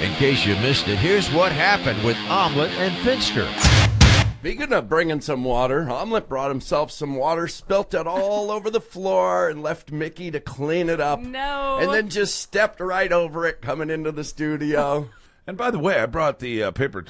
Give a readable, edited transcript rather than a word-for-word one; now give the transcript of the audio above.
In case you missed it, here's what happened with Omelet and Finster. Speaking of bringing some water, Omelet brought himself some water, spilt it all over the floor, and left Mickey to clean it up. No. And then just stepped right over it coming into the studio. And by the way, I brought the paper